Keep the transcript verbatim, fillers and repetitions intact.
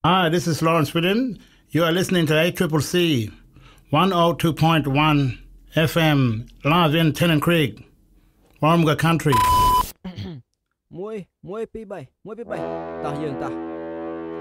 Hi, this is Lawrence Whitten. You are listening to A C C C one oh two point one F M live in Tennant Creek, Warmga Country. muối muối pi bay muối pi bay ta dương ta